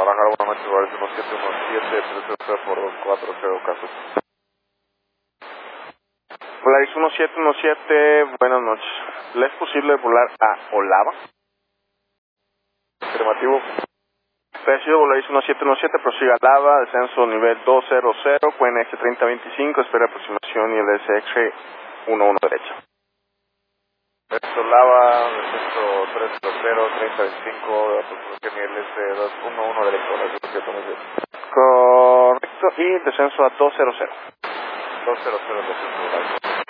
Guadalajara, buenas noches, Volaris 1717, 303 por 240 casos. Volaris 1717, buenas noches. ¿Le es posible volar a Olava? Afirmativo. Recibido Volaris 1717, prosiga a Olava, descenso nivel 200, QNX 3025, espera aproximación y el SX 11 derecha. Olava, descenso 300, 3025, aproximación y el S211 derecha. Correcto, y descenso a 200. 200 descenso.